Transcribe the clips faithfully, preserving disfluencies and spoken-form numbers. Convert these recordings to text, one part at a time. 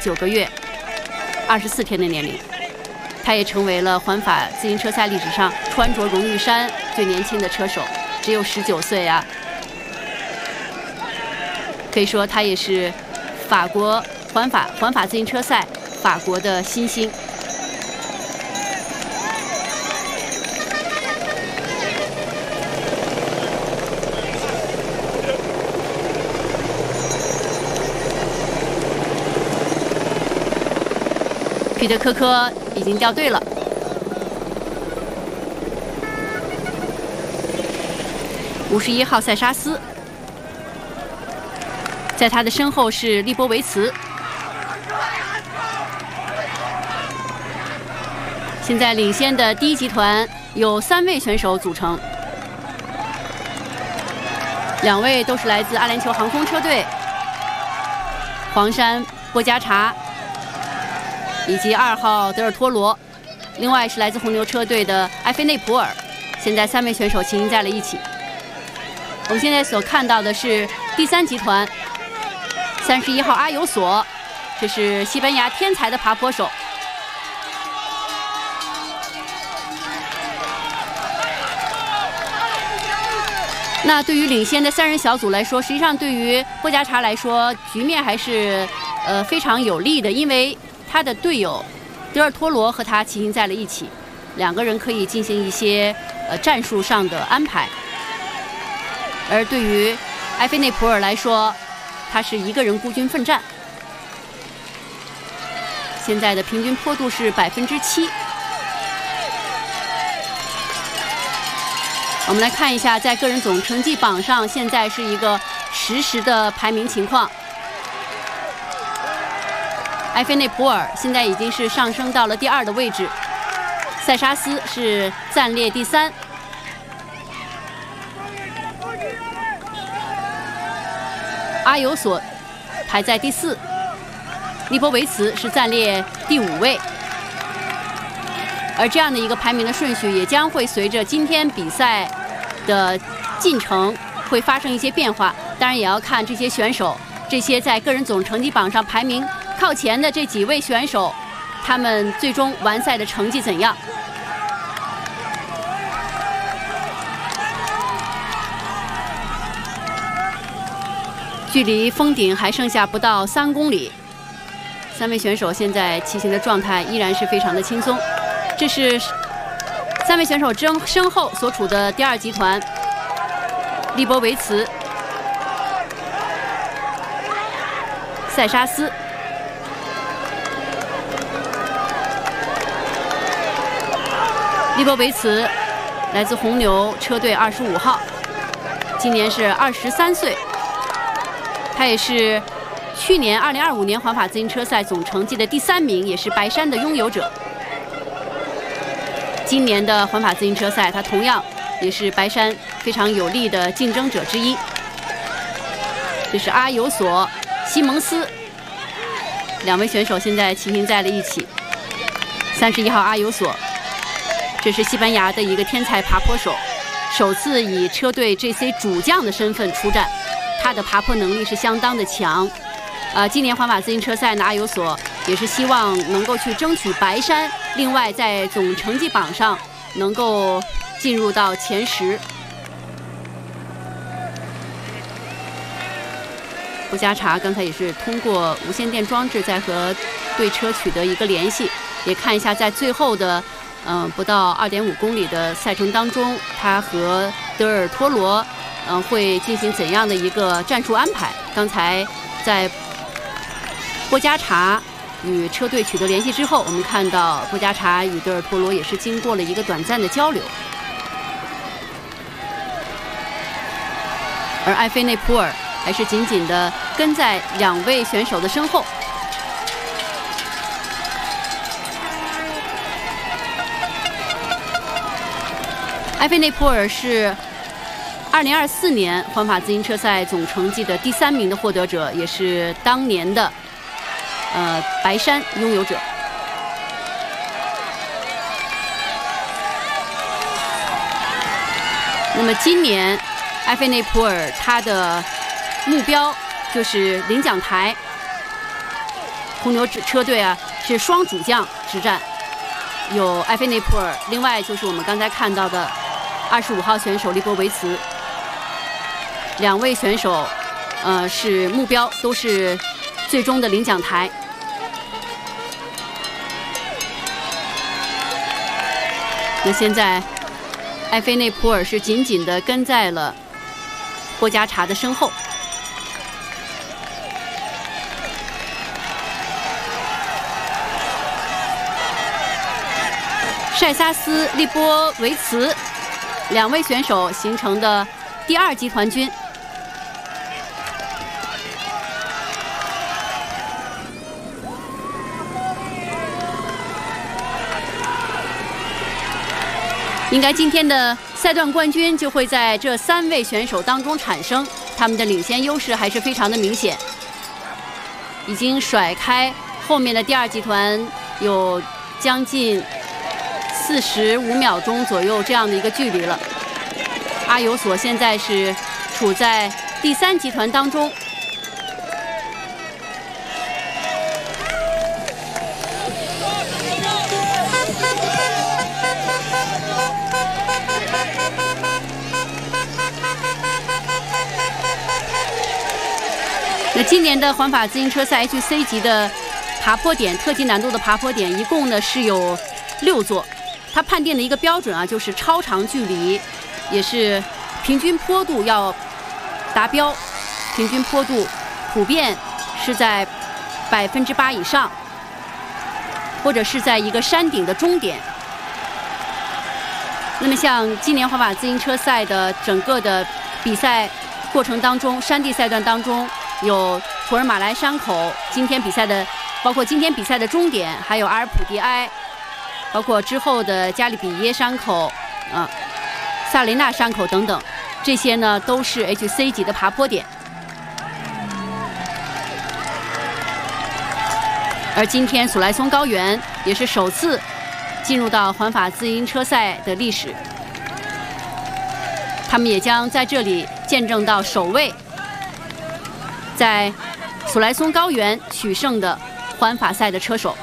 九个月二十四天的年龄。他也成为了环法自行车赛历史上穿着荣誉衫最年轻的车手，只有十九岁啊。可以说他也是法国环法环法自行车赛法国的新星。彼得科科已经掉队了。五十一号塞沙斯，在他的身后是利波维茨。现在领先的第一集团有三位选手组成，两位都是来自阿联酋航空车队，黄山波加查。以及二号德尔托罗，另外是来自红牛车队的埃菲内普尔。现在三位选手齐行在了一起。我们现在所看到的是第三集团，三十一号阿尤索，这是西班牙天才的爬坡手。那对于领先的三人小组来说，实际上对于波加查来说，局面还是呃非常有利的，因为他的队友德尔托罗和他齐行在了一起，两个人可以进行一些呃战术上的安排。而对于埃菲内普尔来说，他是一个人孤军奋战。现在的平均坡度是百分之七。我们来看一下，在个人总成绩榜上，现在是一个实时的排名情况。埃菲内普尔现在已经是上升到了第二的位置，塞沙斯是暂列第三，阿尤索排在第四，利波维茨是暂列第五位。而这样的一个排名的顺序，也将会随着今天比赛的进程会发生一些变化。当然，也要看这些选手，这些在个人总成绩榜上排名靠前的这几位选手，他们最终完赛的成绩怎样？距离峰顶还剩下不到三公里，三位选手现在骑行的状态依然是非常的轻松。这是三位选手身身后所处的第二集团，利波维茨、塞沙斯。利波维茨来自红牛车队二十五号，今年是二十三岁。他也是去年二零二五年环法自行车赛总成绩的第三名，也是白衫的拥有者。今年的环法自行车赛，他同样也是白衫非常有力的竞争者之一。这是阿尤索、西蒙斯两位选手现在齐行在了一起。三十一号阿尤索，这是西班牙的一个天才爬坡手，首次以车队 J C 主将的身份出战，他的爬坡能力是相当的强。呃，今年环法自行车赛呢，阿尤索也是希望能够去争取白衫，另外在总成绩榜上能够进入到前十。布加查刚才也是通过无线电装置在和对车取得一个联系，也看一下在最后的嗯、呃、不到二点五公里的赛程当中，他和德尔托罗嗯、呃、会进行怎样的一个战术安排。刚才在波加查与车队取得联系之后，我们看到波加查与德尔托罗也是经过了一个短暂的交流，而埃菲内普尔还是紧紧地跟在两位选手的身后。埃菲内普尔是二零二四年环法自行车赛总成绩的第三名的获得者，也是当年的呃白衫拥有者。那么今年埃菲内普尔他的目标就是领奖台， 红牛车队啊是双主将之战，有埃菲内普尔，另外就是我们刚才看到的二十五号选手利波维茨，两位选手，呃，是目标都是最终的领奖台。那现在埃菲内普尔是紧紧地跟在了波加查的身后。塞萨斯、利波维茨两位选手形成的第二集团军。应该今天的赛段冠军就会在这三位选手当中产生，他们的领先优势还是非常的明显，已经甩开后面的第二集团有将近四十五秒钟左右这样的一个距离了。阿尤索现在是处在第三集团当中。那今年的环法自行车赛 H C 级的爬坡点，特级难度的爬坡点，一共呢是有六座。它判定的一个标准啊，就是超长距离，也是平均坡度要达标，平均坡度普遍是在百分之八以上，或者是在一个山顶的终点。那么像今年环法自行车赛的整个的比赛过程当中，山地赛段当中有图尔马莱山口，今天比赛的包括今天比赛的终点，还有阿尔普迪埃，包括之后的加利比耶山口、啊萨雷纳山口等等，这些呢都是 H C 级的爬坡点。而今天索莱松高原也是首次进入到环法自行车赛的历史，他们也将在这里见证到首位在索莱松高原取胜的环法赛的车手。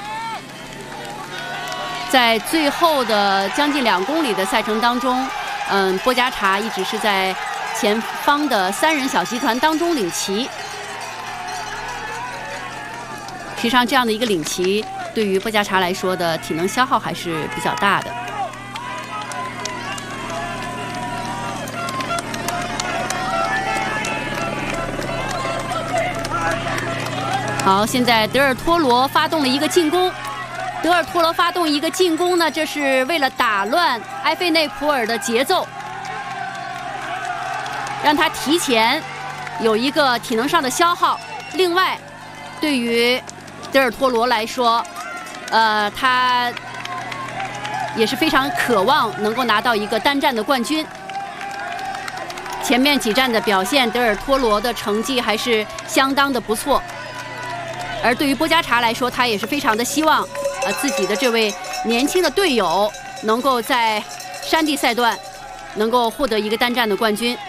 在最后的将近两公里的赛程当中，嗯，波加查一直是在前方的三人小集团当中领骑。实际上，这样的一个领骑对于波加查来说的体能消耗还是比较大的。好，现在德尔托罗发动了一个进攻。德尔托罗发动一个进攻呢，这是为了打乱埃菲内普尔的节奏，让他提前有一个体能上的消耗。另外，对于德尔托罗来说，呃，他也是非常渴望能够拿到一个单站的冠军。前面几站的表现，德尔托罗的成绩还是相当的不错。而对于波加查来说，他也是非常的希望，呃，自己的这位年轻的队友能够在山地赛段能够获得一个单站的冠军。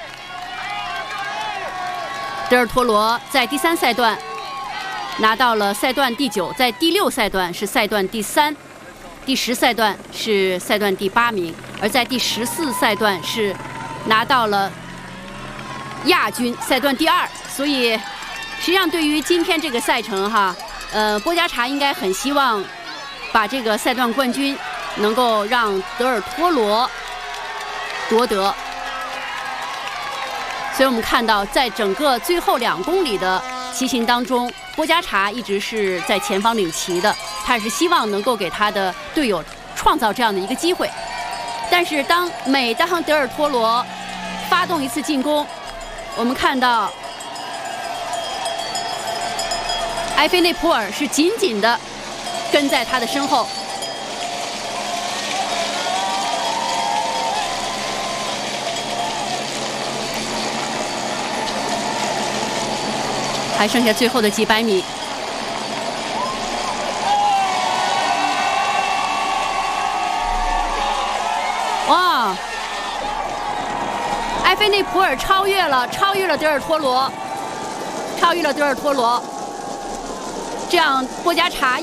德尔托罗在第三赛段拿到了赛段第九，在第六赛段是赛段第三，第十赛段是赛段第八名，而在第十四赛段是拿到了亚军，赛段第二。所以实际上对于今天这个赛程哈，呃，波加查应该很希望把这个赛段冠军能够让德尔托罗夺得。所以我们看到，在整个最后两公里的骑行当中，波加查一直是在前方领骑的，他是希望能够给他的队友创造这样的一个机会。但是当每当德尔托罗发动一次进攻，我们看到埃菲内普尔是紧紧地跟在他的身后。还剩下最后的几百米，哇！埃菲内普尔超越了，超越了德尔托罗，超越了德尔托罗。 这样波加查